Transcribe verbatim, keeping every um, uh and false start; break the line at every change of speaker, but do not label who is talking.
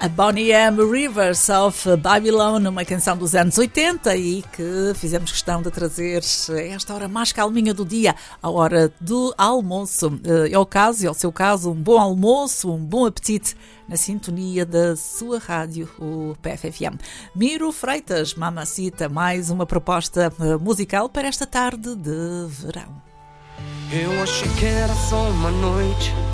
A Bonnie M. Rivers of Babylon, uma canção dos anos oitenta e que fizemos questão de trazer a esta hora mais calminha do dia, a hora do almoço. É o caso, é o seu caso, um bom almoço, um bom apetite na sintonia da sua rádio, o P F F M. Miro Freitas, Mamacita, mais uma proposta musical para esta tarde de verão.
Eu achei que era só uma noite,